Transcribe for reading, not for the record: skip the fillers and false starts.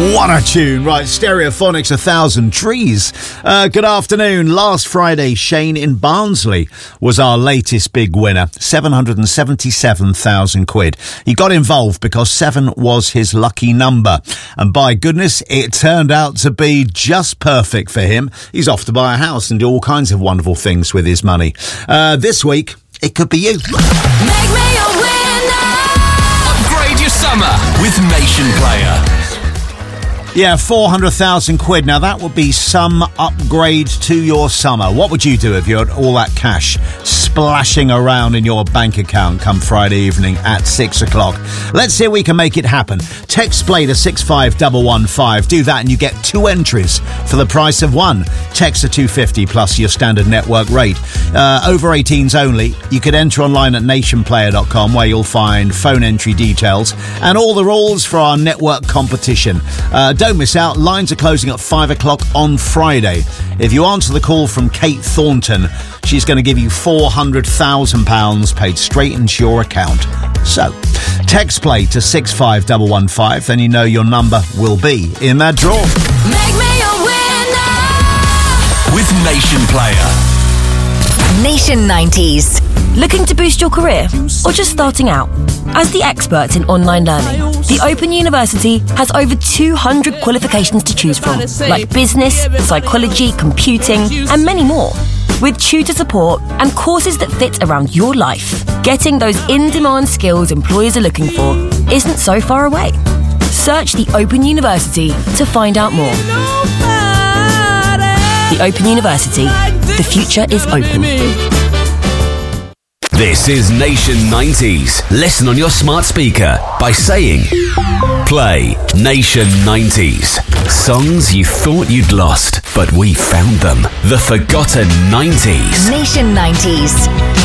What a tune. Right, Stereophonics, 1,000 Trees. Good afternoon. Last Friday, Shane in Barnsley was our latest big winner. 777,000 quid. He got involved because 7 was his lucky number. And by goodness, it turned out to be just perfect for him. He's off to buy a house and do all kinds of wonderful things with his money. This week, it could be you. Make me a winner. Upgrade your summer with Nation Player. Yeah, 400,000 quid. Now, that would be some upgrade to your summer. What would you do if you had all that cash splashing around in your bank account come Friday evening at 6 o'clock? Let's see if we can make it happen. Text play to 65115. Do that and you get 2 entries for the price of 1. Text to 250 plus your standard network rate. Over 18s only. You could enter online at nationplayer.com where you'll find phone entry details and all the rules for our network competition. Don't miss out. Lines are closing at 5 o'clock on Friday. If you answer the call from Kate Thornton, she's going to give you £400,000 paid straight into your account. So, text play to 65115, then you know your number will be in that draw. Make me a winner. With Nation Player. Nation 90s. Looking to boost your career or just starting out? As the experts in online learning, the Open University has over 200 qualifications to choose from, like business, psychology, computing, and many more. With tutor support and courses that fit around your life, getting those in-demand skills employers are looking for isn't so far away. Search the Open University to find out more. The Open University. The future is open. This is Nation 90s. Listen on your smart speaker by saying, play Nation 90s. Songs you thought you'd lost, but we found them. The forgotten 90s. Nation 90s.